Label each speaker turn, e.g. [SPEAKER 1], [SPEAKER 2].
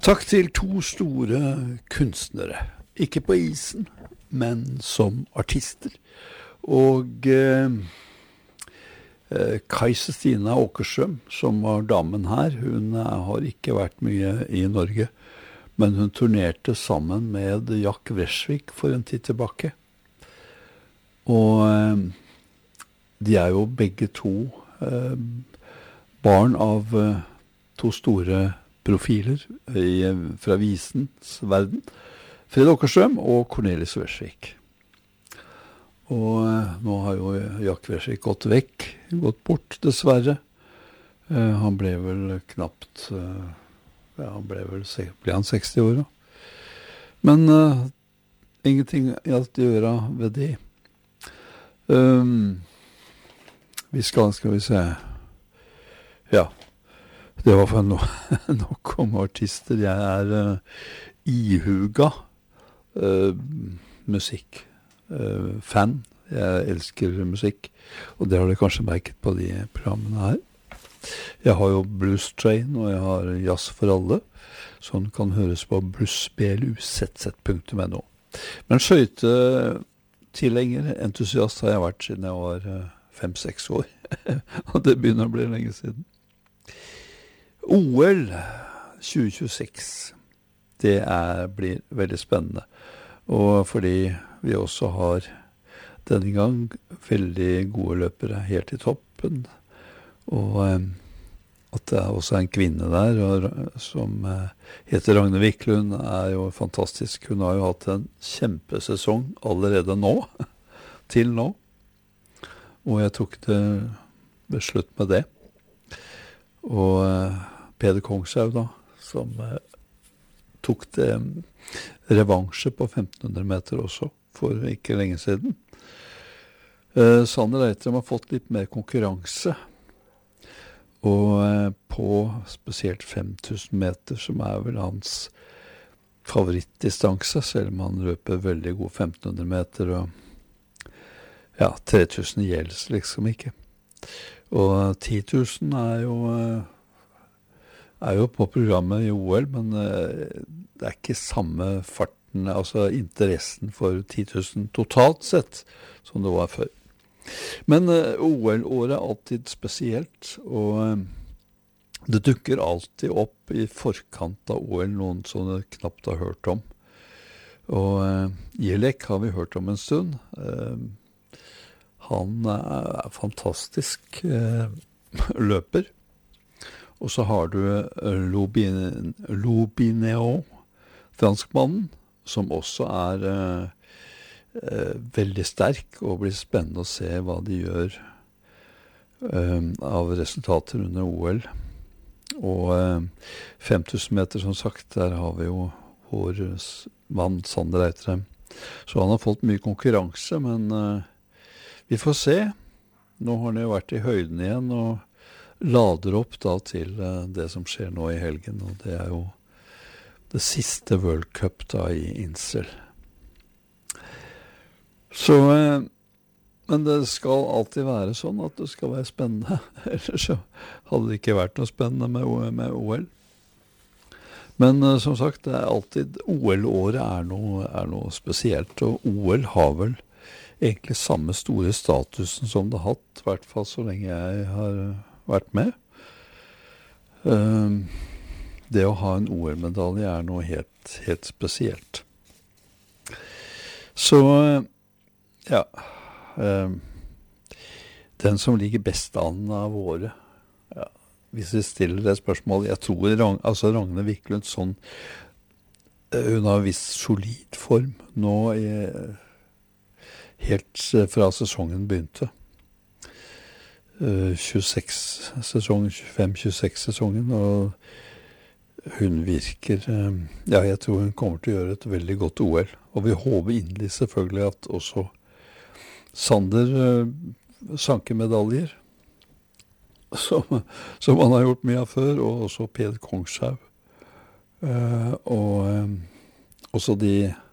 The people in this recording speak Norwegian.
[SPEAKER 1] Takk til to store kunstnere, ikke på isen, men som artister. Og Kajse Stina Åkerstrøm, som var damen her, hun har ikke vært mye i Norge, men hun turnerte sammen med Jack Wresvik for en tid tilbake. Og de er jo begge to barn av to store profiler fra visens verden. Fred Åkerstrøm og Cornelis Vreeswijk. Og nå har jo Jack Wresvik gått bort dessverre. Han ble vel knapt, ble han 60 år da. Men ingenting i alt å gjøre ved det. Skal vi se. Ja, det var for nok om artister. Jeg ihuga musikk. Fan. Jeg elsker musikk. Og det har du kanskje merket på de programmene her. Jeg har jo Blues Train, og jeg har Jazz for alle. Sånn kan høres på bluesblusz.no. Men skøytetilhenger, entusiast har jeg vært siden jeg var 5-6 år. Og det begynner å bli lenge siden. OL 2026, det blir veldig spennende. Og fordi vi også har denne gang veldig gode løpere helt i toppen, og at det også en kvinne der som heter Ragne Wiklund jo fantastisk. Hun har jo hatt en kjempesesong allerede nå, til nå. Og jeg tok det ved slutt med det. Og Peder Kongshaug da, som tok det revansje på 1500 meter også, for ikke lenge siden. Sander Eitrem har fått litt mer konkurranse, og på spesielt 5000 meter, som vel hans favorittdistanse, selv om han løper veldig god 1500 meter, og ja, 3000 gjelds liksom ikke. Og 10 000 jo på programmet i OL, men det ikke samme farten, altså interessen for 10 000 totalt sett, som det var før. Men OL-året alltid spesielt, og det dukker alltid opp i forkant av OL noen som du knapt har hørt om. Og Jelek har vi hørt om en stund. Han fantastisk løper. Og så har du Lobineo, franskmannen, som også veldig sterk, og blir spennende å se hva de gjør av resultater under OL. Og 5000 meter, som sagt, der har vi jo vår mann Sander Eitrem. Så han har fått mye konkurranse, men vi får se. Nå har han jo vært i høyden igjen, og lader opp da til det som skjer nå i helgen, og det jo det siste World Cup da i Insel. Så, men det skal alltid være sånn at det skal være spennende, ellers så hadde det ikke vært noe spennende med OL. Men som sagt, det alltid, OL-året noe spesielt, og OL har vel egentlig samme store statusen som det har hatt, i hvert fall så lenge jeg har vært med. Det å ha en OL-medalje noe helt spesielt. Så, ja, den som ligger best an av året, ja, hvis vi stiller det spørsmålet, jeg tror Ragne Wiklund sånn, hun har vist solid form nå helt fra sesongen begynte. 25-26 sesongen, og hun virker, ja, jeg tror hun kommer til å gjøre et veldig godt OL, og vi håper inderlig selvfølgelig at også Sander sanker medaljer, som han har gjort mye av før, og også Peder Kongshaug, og også de